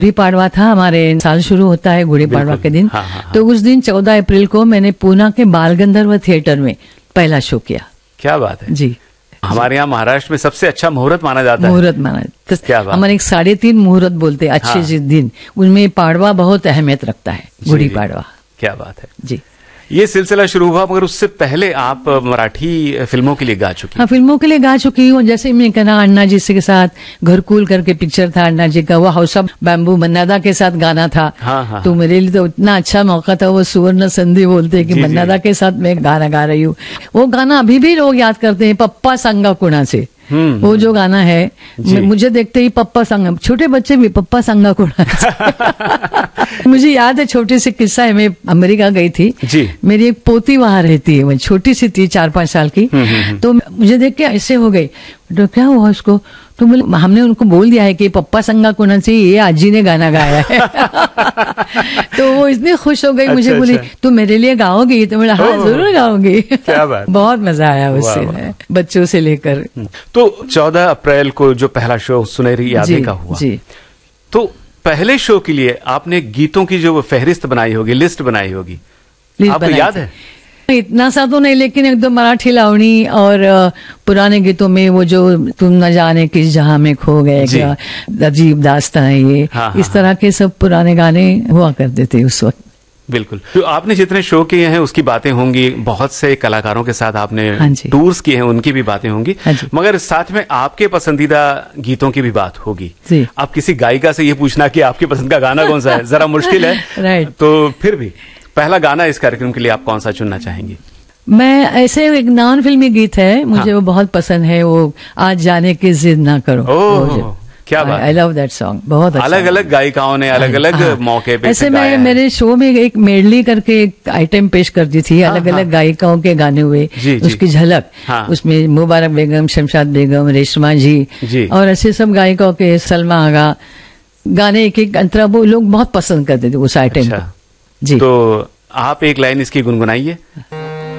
गुड़ी पाड़वा था, हमारे साल शुरू होता है गुड़ी पाड़वा के दिन। तो उस दिन 14 अप्रैल को मैंने पूना के बाल गंधर्व थिएटर में पहला शो किया। क्या बात है जी। हमारे यहाँ महाराष्ट्र में सबसे अच्छा मुहूर्त माना जाता है। मुहूर्त माना क्या बात। हमारे 3.5 मुहूर्त बोलते हैं अच्छे दिन, उनमें पाड़वा बहुत अहमियत रखता है, गुड़ी पाड़वा। क्या बात है जी। ये सिलसिला शुरू हुआ, मगर उससे पहले आप मराठी फिल्मों के लिए गा चुकी। हाँ, फिल्मों के लिए गा चुकी हूँ। जैसे मैं कहना अन्ना जी के साथ घरकुल करके पिक्चर था अन्ना जी का, वो हाउस ऑफ बैम्बू मन्नादा के साथ गाना था। हाँ, तो मेरे लिए तो इतना अच्छा मौका था, वो सुवर्ण संधि बोलते हैं कि मन्नादा के साथ मैं गाना गा रही हूँ। वो गाना अभी भी लोग याद करते हैं, पप्पा संगा कुणा से। वो जो गाना है, मुझे देखते ही पप्पा संगा, छोटे बच्चे भी पप्पा संगा कुणा। मुझे याद है छोटी सी किस्सा है, मैं अमेरिका गई थी जी। मेरी एक पोती वहां रहती है, वो छोटी सी थी 4-5 साल की। तो मुझे देख के ऐसे हो गई, तो क्या हुआ उसको, तो हमने उनको बोल दिया है कि पप्पा संगा कुणा से ये आजी ने गाना गाया है। तो वो इतनी खुश हो गई, मुझे बोली तू मेरे लिए गाओगी? तो बोला हाँ जरूर गाओगी। क्या बात। बहुत मजा आया उससे, बच्चों से लेकर। तो 14 अप्रैल को जो पहला शो सुनहरी यादें का हुआ, तो पहले शो के लिए आपने गीतों की जो फहरिस्त बनाई होगी, लिस्ट बनाई होगी, आपको याद है? इतना सा तो नहीं, लेकिन एकदम मराठी लावणी और पुराने गीतों में वो जो तुम न जाने किस जहां में खो गए, क्या अजीब दास्तां है ये। इस तरह के सब पुराने गाने हुआ करते थे उस वक्त। बिल्कुल। तो आपने जितने शो किए हैं उसकी बातें होंगी, बहुत से कलाकारों के साथ आपने टूर्स किए हैं, उनकी भी बातें होंगी, मगर साथ में आपके पसंदीदा गीतों की भी बात होगी। आप किसी गायिका से ये पूछना कि आपकी पसंद का गाना कौन सा है, जरा मुश्किल है। राइट। तो फिर भी पहला गाना इस कार्यक्रम के लिए आप कौन सा चुनना चाहेंगी? मैं ऐसे एक नॉन फिल्मी गीत है, मुझे वो बहुत पसंद है, वो आज जाने की जिद ना करो। क्या बात। आई लव दैट सॉन्ग, बहुत अच्छा। अलग अलग गायिकाओं ने अलग अलग मौके पे ऐसे मैं मेरे शो में एक मेडली करके एक आइटम पेश करती थी, अलग अलग गायिकाओं के गाने हुए, उसकी झलक। उसमें मुबारक बेगम, शमशाद बेगम, रेशमा जी और ऐसे सब गायिकाओं के, सलमा आगा गाने एक अंतरा, वो लोग बहुत पसंद करते थे उस आइटम को। जी। तो आप एक लाइन इसकी गुनगुनाइए।